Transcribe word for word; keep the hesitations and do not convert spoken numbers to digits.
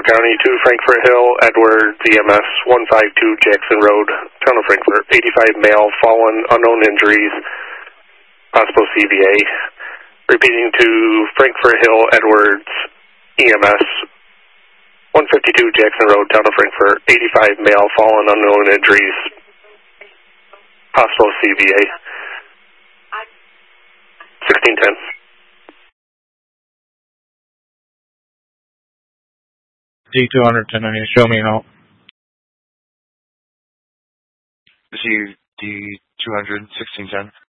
County to Frankfort Hill, Edwards, E M S one five two Jackson Road, Town of Frankfort, eighty-five male, fallen, unknown injuries, possible C V A. Repeating to Frankfort Hill, Edwards, E M S one fifty-two Jackson Road, Town of Frankfort, eighty-five male, fallen, unknown injuries, possible C V A. sixteen ten. D two hundred ten ninety, show me how. This is D two hundred, sixteen ten.